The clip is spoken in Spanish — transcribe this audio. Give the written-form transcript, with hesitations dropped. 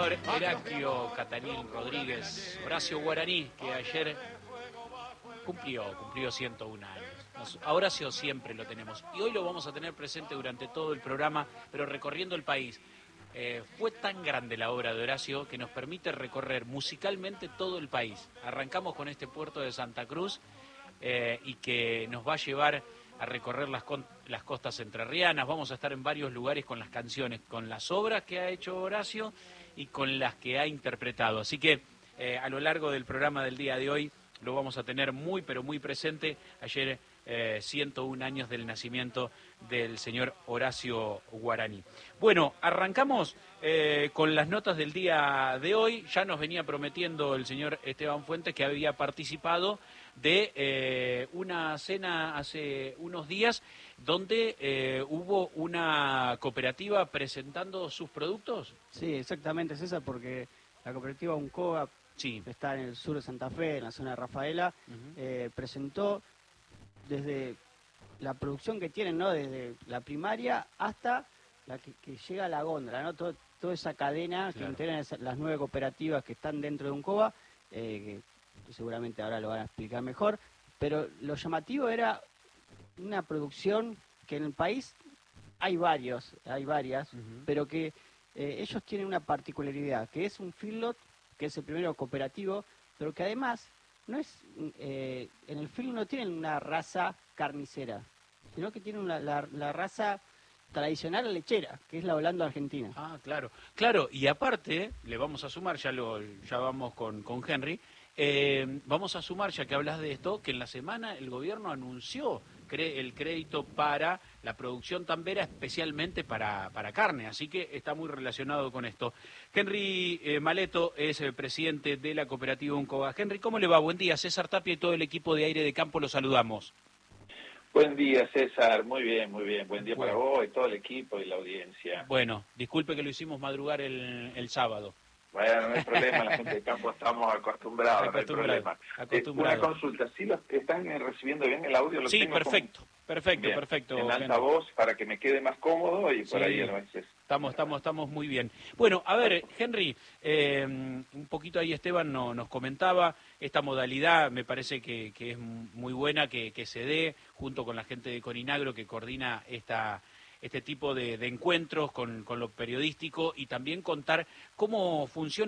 señor Heraclio Catalín Rodríguez, Horacio Guaraní, que ayer cumplió 101 años. A Horacio siempre lo tenemos y hoy lo vamos a tener presente durante todo el programa, pero recorriendo el país. Fue tan grande la obra de Horacio que nos permite recorrer musicalmente todo el país. Arrancamos con este puerto de Santa Cruz y que nos va a llevar a recorrer las costas entrerrianas. Vamos a estar en varios lugares con las canciones, con las obras que ha hecho Horacio y con las que ha interpretado. Así que a lo largo del programa del día de hoy lo vamos a tener muy, pero muy presente. Ayer 101 años del nacimiento del señor Horacio Guaraní. Bueno, arrancamos con las notas del día de hoy. Ya nos venía prometiendo el señor Esteban Fuentes que había participado de una cena hace unos días donde hubo una cooperativa presentando sus productos. Sí, exactamente, César, porque la cooperativa Uncoa, sí, que está en el sur de Santa Fe, en la zona de Rafaela, presentó desde la producción que tienen, ¿no? Desde la primaria hasta la que llega a la góndola, ¿no? Toda esa cadena, claro, que integran las 9 cooperativas que están dentro de Uncoa, que seguramente ahora lo van a explicar mejor, pero lo llamativo era una producción que en el país hay varias, pero que ellos tienen una particularidad, que es un feedlot, que es el primero cooperativo, pero que además no es en el feedlot no tienen una raza carnicera, sino que tienen la raza tradicional lechera, que es la Holanda Argentina. Ah, claro, y aparte, le vamos a sumar, ya vamos con Henry, vamos a sumar, ya que hablas de esto, que en la semana el gobierno anunció el crédito para la producción tambera, especialmente para carne, así que está muy relacionado con esto. Henry Maleto es el presidente de la cooperativa Uncoa. Henry, ¿cómo le va? Buen día, César Tapia y todo el equipo de Aire de Campo, los saludamos. Buen día, César. Muy bien. Buen día para vos y todo el equipo y la audiencia. Bueno, disculpe que lo hicimos madrugar el sábado. Bueno, no hay problema, la gente de campo estamos acostumbrados, no hay problema. Una consulta, ¿sí lo están recibiendo bien el audio? Sí, perfecto. En altavoz para que me quede más cómodo y por ahí a veces. Estamos muy bien. Bueno, a ver, Henry, un poquito ahí Esteban nos comentaba, esta modalidad me parece que es muy buena que se dé junto con la gente de Coninagro que coordina este tipo de encuentros con lo periodístico y también contar cómo funciona